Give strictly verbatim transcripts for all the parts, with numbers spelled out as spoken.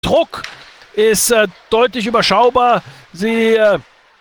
Druck ist äh, deutlich überschaubar. Sie äh,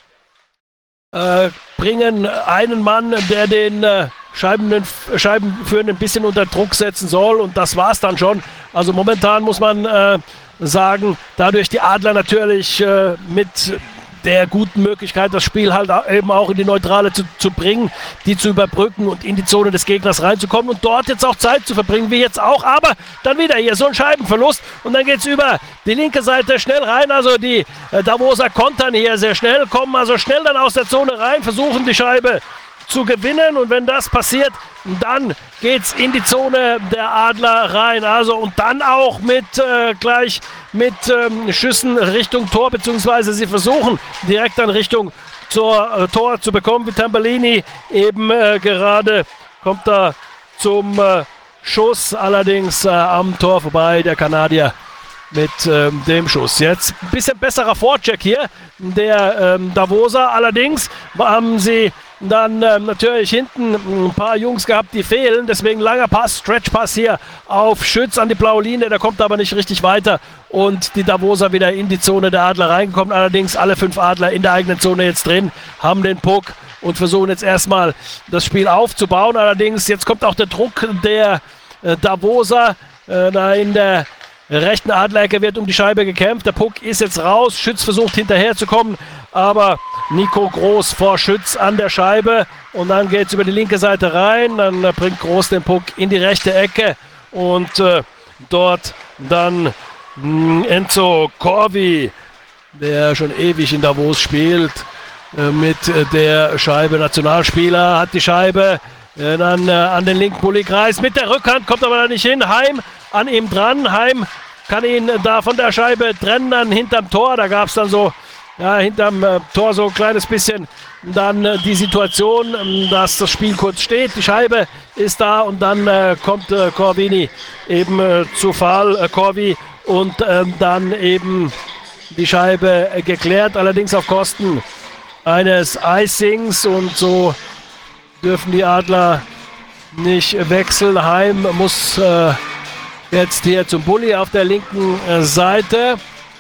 äh, bringen einen Mann, der den äh, Scheiben, Scheibenführenden ein bisschen unter Druck setzen soll, und das war's dann schon. Also momentan muss man äh, sagen, dadurch die Adler natürlich äh, mit der guten Möglichkeit, das Spiel halt eben auch in die Neutrale zu, zu bringen, die zu überbrücken und in die Zone des Gegners reinzukommen und dort jetzt auch Zeit zu verbringen, wie jetzt auch, aber dann wieder hier so ein Scheibenverlust und dann geht's über die linke Seite schnell rein, also die äh, Davoser kontern hier sehr schnell, kommen also schnell dann aus der Zone rein, versuchen die Scheibe zu gewinnen, und wenn das passiert, dann geht's in die Zone der Adler rein. Also und dann auch mit äh, gleich mit ähm, Schüssen Richtung Tor, beziehungsweise sie versuchen direkt dann Richtung zur äh, Tor zu bekommen, wie Tambellini eben äh, gerade kommt da zum äh, Schuss, allerdings äh, am Tor vorbei, der Kanadier mit ähm, dem Schuss. Jetzt ein bisschen besserer Vorcheck hier, der ähm, Davoser, allerdings haben sie dann ähm, natürlich hinten ein paar Jungs gehabt, die fehlen. Deswegen langer Pass, Stretchpass hier auf Schütz an die blaue Linie. Der kommt aber nicht richtig weiter. Und die Davoser wieder in die Zone der Adler reingekommen. Allerdings alle fünf Adler in der eigenen Zone jetzt drin, haben den Puck und versuchen jetzt erstmal das Spiel aufzubauen. Allerdings jetzt kommt auch der Druck der äh, Davoser. Äh, da in der rechten Adlerecke wird um die Scheibe gekämpft. Der Puck ist jetzt raus. Schütz versucht hinterher zu kommen, aber Nico Groß vor Schütz an der Scheibe. Und dann geht es über die linke Seite rein. Dann äh, bringt Groß den Puck in die rechte Ecke. Und äh, dort dann mh, Enzo Corvi, der schon ewig in Davos spielt, äh, mit äh, der Scheibe. Nationalspieler, hat die Scheibe. Äh, dann äh, an den linken Bulli-Kreis mit der Rückhand, kommt aber da nicht hin. Heim an ihm dran. Heim kann ihn äh, da von der Scheibe trennen, dann hinterm Tor. Da gab es dann so, ja, hinterm äh, Tor so ein kleines bisschen dann äh, die Situation, äh, dass das Spiel kurz steht. Die Scheibe ist da und dann äh, kommt äh, Corvini eben äh, zu Fall, äh, Corvi, und äh, dann eben die Scheibe äh, geklärt, allerdings auf Kosten eines Icings, und so dürfen die Adler nicht wechseln. Heim muss äh, jetzt hier zum Bulli auf der linken äh, Seite.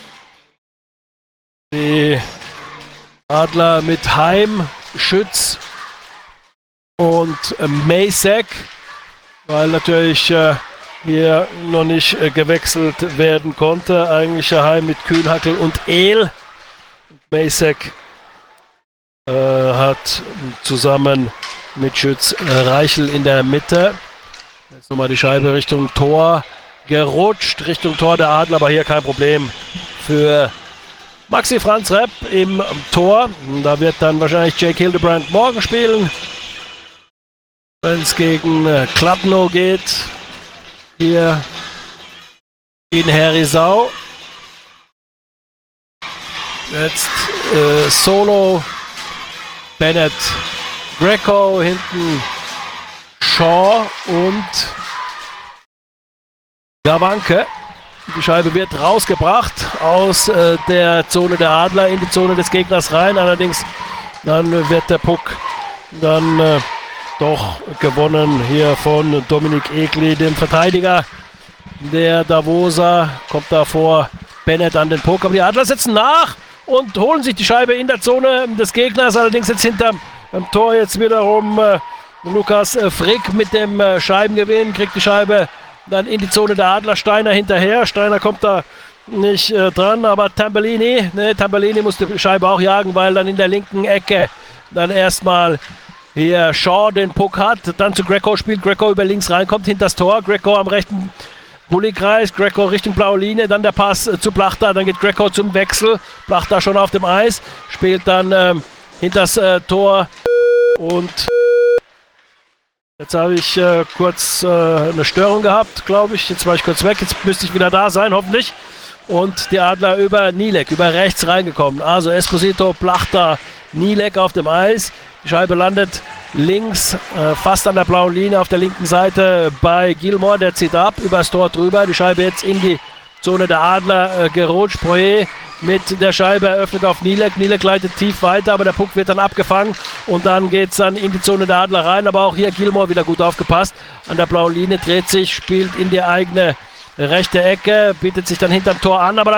Die Adler mit Heim, Schütz und äh, Macek, weil natürlich äh, hier noch nicht äh, gewechselt werden konnte. Eigentlich Heim mit Kühnhackel und Ehl. Macek äh, hat zusammen mit Schütz äh, Reichel in der Mitte. Jetzt nochmal die Scheibe Richtung Tor gerutscht, Richtung Tor der Adler, aber hier kein Problem für Maxi Franz Repp im Tor. Da wird dann wahrscheinlich Jake Hildebrand morgen spielen, wenn es gegen äh, Kladno geht. Hier in Herisau. Jetzt äh, Solo, Bennett, Greco, hinten Shaw und Gawanke. Die Scheibe wird rausgebracht aus äh, der Zone der Adler in die Zone des Gegners rein. Allerdings dann wird der Puck dann äh, doch gewonnen hier von Dominik Egli, dem Verteidiger der Davoser. Kommt da vor Bennett an den Puck. Aber die Adler setzen nach und holen sich die Scheibe in der Zone des Gegners. Allerdings jetzt hinterm Im Tor jetzt wiederum äh, Lukas äh, Frick mit dem äh, Scheibengewinn, kriegt die Scheibe dann in die Zone der Adler. Steiner hinterher. Steiner kommt da nicht äh, dran, aber Tambellini, ne, Tambellini muss die Scheibe auch jagen, weil dann in der linken Ecke dann erstmal hier Shaw den Puck hat, dann zu Greco spielt, Greco über links reinkommt, hinter das Tor, Greco am rechten Bulli-Kreis, Greco Richtung blaue Linie, dann der Pass äh, zu Plachta, dann geht Greco zum Wechsel, Plachta schon auf dem Eis, spielt dann ähm, hinter das äh, Tor und jetzt habe ich äh, kurz äh, eine Störung gehabt, glaube ich. Jetzt war ich kurz weg, jetzt müsste ich wieder da sein, hoffentlich. Und die Adler über Nielek, über rechts reingekommen. Also Esposito, Plachta, Nielek auf dem Eis. Die Scheibe landet links, äh, fast an der blauen Linie auf der linken Seite bei Gilmore. Der zieht ab, übers Tor drüber. Die Scheibe jetzt in die Zone der Adler äh, gerutscht. Poirier mit der Scheibe eröffnet auf Nielek. Nielek leitet tief weiter, aber der Puck wird dann abgefangen und dann geht es dann in die Zone der Adler rein. Aber auch hier Gilmore wieder gut aufgepasst. An der blauen Linie dreht sich, spielt in die eigene Rechte Ecke, bietet sich dann hinterm Tor an, aber